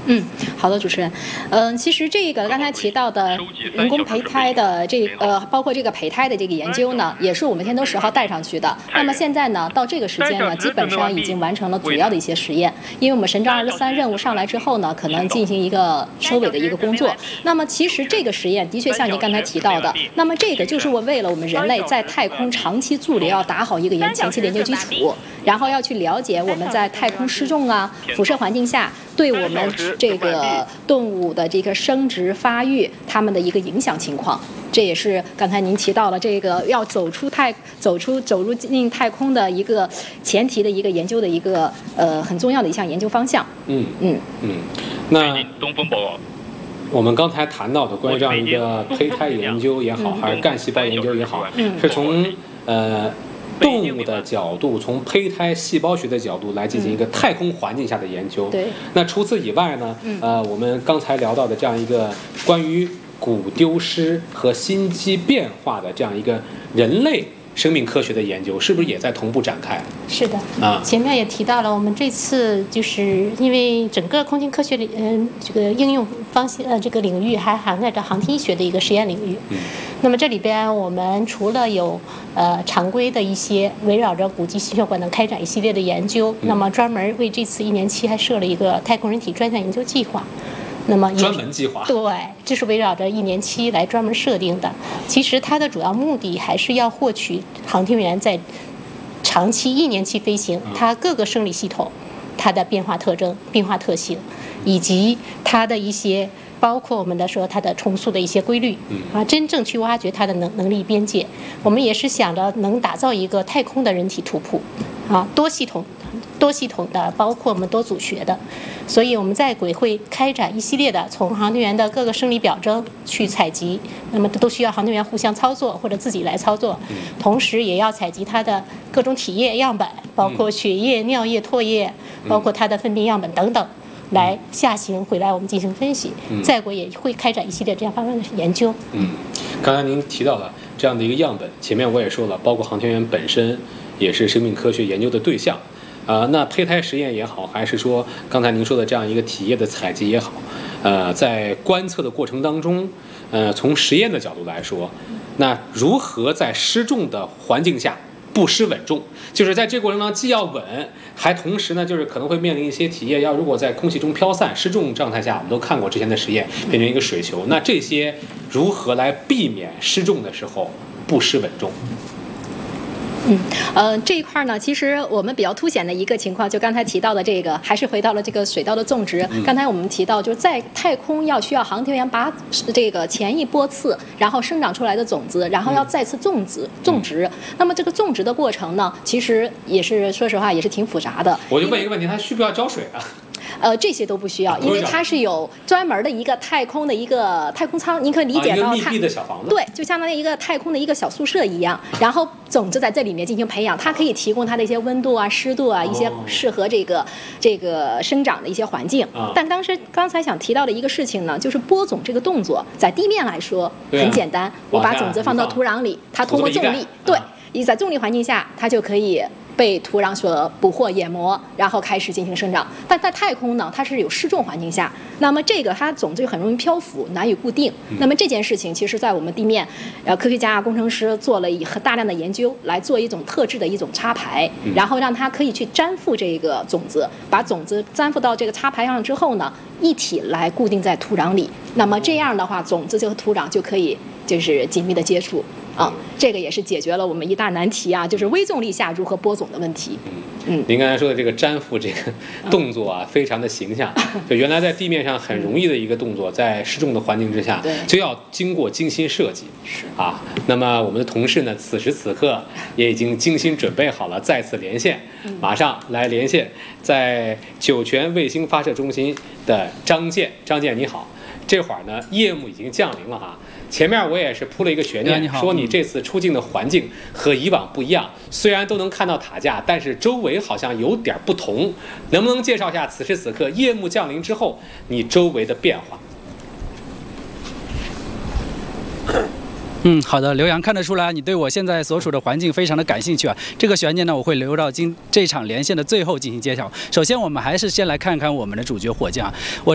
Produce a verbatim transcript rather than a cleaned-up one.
嗯，好的，主持人。嗯、呃，其实这个刚才提到的人工胚胎的这呃，包括这个胚胎的这个研究呢，也是我们天舟十号带上去的。那么现在呢，到这个时间呢，基本上已经完成了主要的一些实验。因为我们神舟二十三任务上来之后呢，可能进行一个收尾的一个工作。那么其实这个实验的确像您刚才提到的，那么这个就是我为了我们人类在太空长期驻留要打好一个研前期的研究基础，然后要去了解我们在太空失重啊、辐射环境下对我们这个动物的这个生殖发育它们的一个影响情况。这也是刚才您提到了这个要走出太走出走入进太空的一个前提的一个研究的一个呃很重要的一项研究方向。 嗯嗯嗯，那东风报告。我们刚才谈到的关于这样一个胚胎研究也好，还是干细胞研究也好，是从呃动物的角度，从胚胎细胞学的角度来进行一个太空环境下的研究。 对。 那除此以外呢，呃，我们刚才聊到的这样一个关于骨丢失和心肌变化的这样一个人类生命科学的研究，是不是也在同步展开？ 是的， 啊， 前面也提到了，我们这次就是因为整个空间科学里，嗯，这个应用方向，呃，这个领域还涵盖着航天医学的一个实验领域。 嗯， 那么这里边我们除了有呃常规的一些围绕着骨肌心血管的开展一系列的研究， 嗯、 那么专门为这次一年期还设了一个太空人体专项研究计划。那么专门计划， 对，这是围绕着一年期来专门设定的。其实它的主要目的还是要获取航天员在长期一年期飞行，它各个生理系统它的变化特征、变化特性，以及它的一些包括我们的说它的重塑的一些规律啊，真正去挖掘它的能能力边界。我们也是想着能打造一个太空的人体图谱啊，多系统。多系统的，包括我们多组学的，所以我们在轨会开展一系列的从航天员的各个生理表征去采集，那么都需要航天员互相操作或者自己来操作，同时也要采集它的各种体液样本，包括血液、尿液、唾液，包括它的粪便样本等等，来下行回来我们进行分析。在国也会开展一系列这样方面的研究。 嗯，刚才您提到了这样的一个样本，前面我也说了，包括航天员本身也是生命科学研究的对象。啊、呃，那胚胎实验也好，还是说刚才您说的这样一个体液的采集也好，呃，在观测的过程当中，呃，从实验的角度来说，那如何在失重的环境下不失稳重？就是在这个过程当中既要稳，还同时呢，就是可能会面临一些体液要如果在空气中飘散、失重状态下，我们都看过之前的实验，变成一个水球。那这些如何来避免失重的时候不失稳重？ 嗯，呃，这一块呢，其实我们比较凸显的一个情况，就刚才提到的这个，还是回到了这个水稻的种植。嗯、刚才我们提到，就是在太空要需要航天员把这个前一波次，然后生长出来的种子，然后要再次种植、嗯、种植。那么这个种植的过程呢，其实也是说实话也是挺复杂的。 我就问一个问题，它需不需要浇水啊？ 呃，这些都不需要，因为它是有专门的一个太空的一个太空舱，你可以理解到它、啊、 一个密闭的小房子， 对，就相当于一个太空的一个小宿舍一样。然后种子在这里面进行培养，它可以提供它的一些温度啊、湿度啊，一些适合这个、哦、这个生长的一些环境。 啊、 但当时刚才想提到的一个事情呢，就是播种这个动作，在地面来说很简单，我把种子放到土壤里，它通过重力，对，你在重力环境下，它就可以被土壤所捕获淹没，然后开始进行生长。但在太空呢，它是有失重环境下，那么这个它种子就很容易漂浮，难以固定。那么这件事情，其实在我们地面，呃，科学家啊、工程师做了一很大量的研究，来做一种特制的一种插排，然后让它可以去粘附这个种子，把种子粘附到这个插排上之后呢，一体来固定在土壤里。那么这样的话，种子就和土壤就可以就是紧密的接触。啊，这个也是解决了我们一大难题啊，就是微重力下如何播种的问题。 嗯，您刚才说的这个粘附这个动作啊，嗯、非常的形象。就原来在地面上很容易的一个动作，在失重的环境之下，就要经过精心设计。 是啊，那么我们的同事呢，此时此刻也已经精心准备好了再次连线，马上来连线在酒泉卫星发射中心的张健。张健你好，这会儿呢夜幕已经降临了哈。前面我也是铺了一个悬念，说你这次出境的环境和以往不一样，虽然都能看到塔架，但是周围好像有点不同。能不能介绍一下此时此刻夜幕降临之后你周围的变化？ 嗯，好的，刘洋，看得出来你对我现在所处的环境非常的感兴趣啊。这个悬念呢，我会留到今这场连线的最后进行揭晓。首先，我们还是先来看看我们的主角火箭啊。我